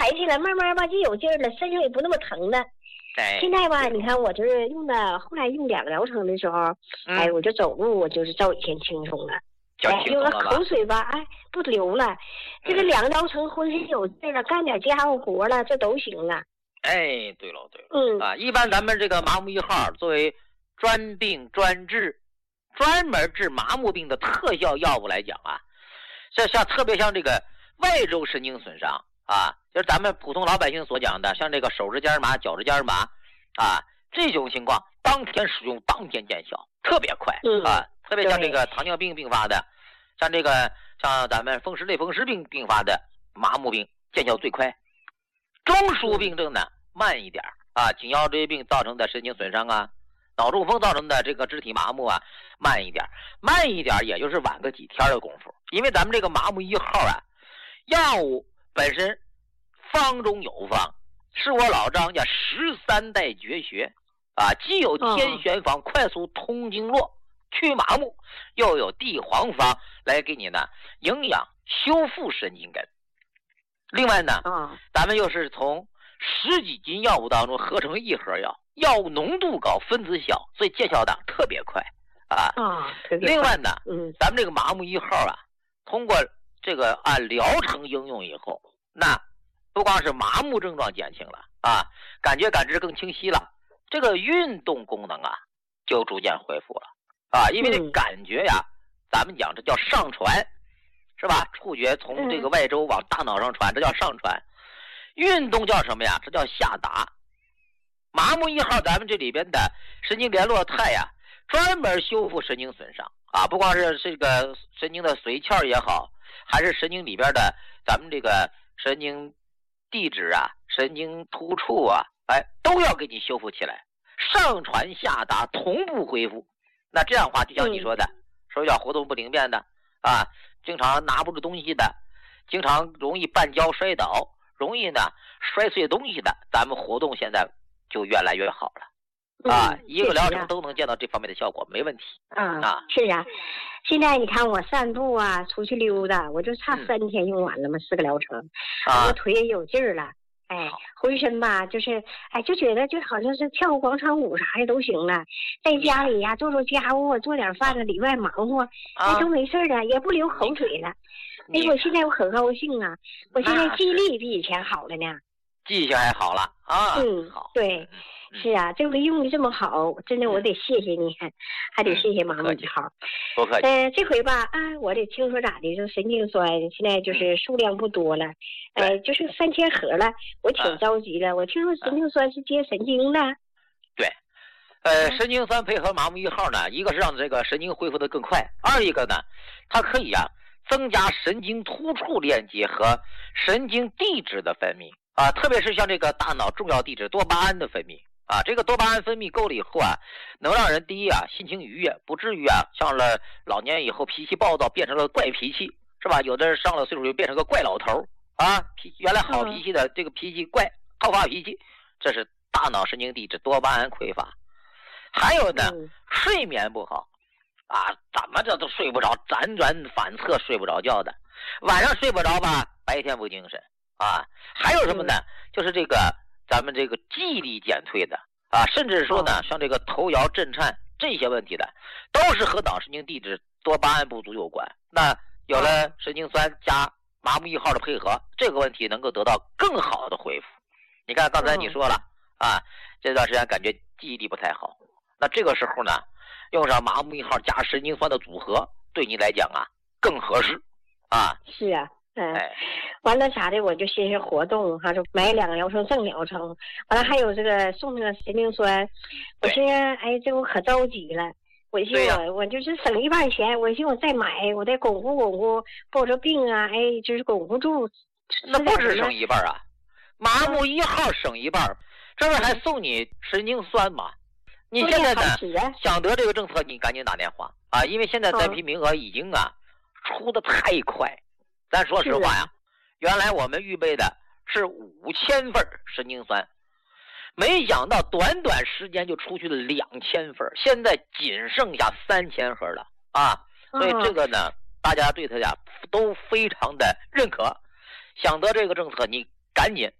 来气了，慢慢吧就有劲儿了，身上也不那么疼了。现在吧，你看我就是用的，后来用2个疗程的时候，哎，我就走路，我就是照以前轻松了。有了口水吧，哎，不流了。这个2个疗程浑身有劲了，干点家务活了，这都行了。 哎，对了，一般咱们这个麻木1号作为专病专治、专门治麻木病的特效药物来讲啊，特别像这个外周神经损伤啊，就是咱们普通老百姓所讲的，像这个手指尖麻、脚趾尖麻啊，这种情况当天使用当天见效，特别快啊。特别像这个糖尿病并发的，像咱们风湿类风湿病并发的麻木病见效最快。中枢病症呢慢一点啊，颈腰椎病造成的神经损伤啊，脑中风造成的这个肢体麻木啊，慢一点也就是晚个几天的功夫。因为咱们这个麻木1号啊，药物本身方中有方，是我老张家13代绝学啊，既有天旋方快速通经络去麻木，又有地黄方来给你呢营养修复神经根。另外呢，咱们又是从10几斤药物当中合成1盒药，药物浓度高，分子小，所以见效档特别快啊。另外呢，咱们这个麻木1号啊，通过这个按疗程应用以后，那不光是麻木症状减轻了啊，感知更清晰了，这个运动功能啊就逐渐恢复了啊。因为这感觉呀，咱们讲这叫上传，是吧？触觉从这个外周往大脑上传，这叫上传。运动叫什么呀？这叫下达。麻木1号咱们这里边的神经联络肽呀，专门修复神经损伤啊，不光是这个神经的髓鞘也好，还是神经里边的咱们这个神经递质啊、神经突触啊，哎，都要给你修复起来，上传下达，同步恢复。那这样的话，就像你说的，手脚活动不灵便的啊，经常拿不住东西的，经常容易绊跤摔倒，容易呢摔碎东西的，咱们活动现在就越来越好了啊，一个疗程都能见到这方面的效果，没问题啊。 是啊，现在你看我散步啊，出去溜达，我就差3天用完了嘛，4个疗程，我腿也有劲儿了。哎，浑身吧，就是哎，就觉得就好像是跳广场舞啥的都行了，在家里呀做家务，做点饭了，里外忙活，哎，都没事了，也不流口水了。哎，我现在我很高兴啊，我现在记忆力比以前好了呢。 记性还好了啊。 好。对，是啊，这回用的这么好，真的我得谢谢你，还得谢谢麻木1号。 不客气。 这回吧我得听说咋的，就神经酸现在就是数量不多了，就是3000盒了，我挺着急的。我听说神经酸是接神经的。 对，神经酸配合麻木1号呢，一个是让这个神经恢复得更快，二一个呢，它可以增加神经突触链接和神经递质的分泌啊，特别是像这个大脑重要递质多巴胺的分泌啊，这个多巴胺分泌够了以后能让人第一心情愉悦，不至于上了老年以后脾气暴躁，变成了怪脾气，是吧？有的人上了岁数就变成个怪老头啊，原来好脾气的这个脾气怪，好发脾气，这是大脑神经递质多巴胺匮乏。还有呢，睡眠不好啊，怎么这都睡不着，辗转反侧睡不着觉的，晚上睡不着吧，白天不精神啊。还有什么呢？就是这个咱们这个记忆力减退的啊，甚至说呢，像这个头摇震颤这些问题的，都是和脑神经递质多巴胺不足有关。那有了神经酸加麻木1号的配合，这个问题能够得到更好的恢复。你看刚才你说了这段时间感觉记忆力不太好，那这个时候呢，用上麻木1号加神经酸的组合，对你来讲更合适啊。 是啊。完了啥的，我就寻思活动就买2个疗程赠疗程，完了还有这个送那个神经酸，我寻思这我可着急了，我寻思我就是省一半钱，我寻思我再买，我再巩固巩固，抱着病就是巩固住。 那不止省一半麻木1号省一半，这不还送你神经酸吗？你现在呢想得这个政策，你赶紧打电话因为现在暂批名额已经出的太快。咱说实话原来我们预备的是5000份神经酸，没想到短短时间就出去了2000份，现在仅剩下3000盒了所以这个呢，大家对它都非常的认可。想得这个政策，你赶紧